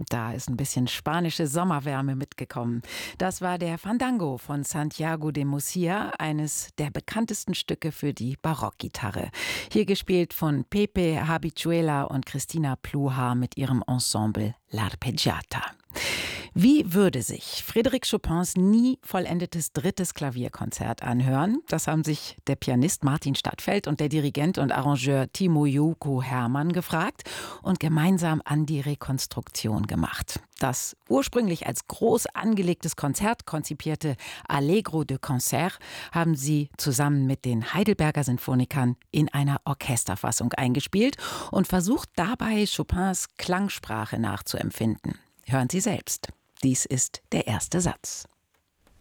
Da ist ein bisschen spanische Sommerwärme mitgekommen. Das war der Fandango von Santiago de Murcia, eines der bekanntesten Stücke für die Barockgitarre. Hier gespielt von Pepe Habichuela und Christina Pluhar mit ihrem Ensemble L'Arpeggiata. Wie würde sich Frédéric Chopins nie vollendetes drittes Klavierkonzert anhören? Das haben sich der Pianist Martin Stadtfeld und der Dirigent und Arrangeur Timo Jouko Hermann gefragt und gemeinsam an die Rekonstruktion gemacht. Das ursprünglich als groß angelegtes Konzert konzipierte Allegro de Concert haben sie zusammen mit den Heidelberger Sinfonikern in einer Orchesterfassung eingespielt und versucht dabei Chopins Klangsprache nachzuempfinden. Hören Sie selbst. Dies ist der erste Satz.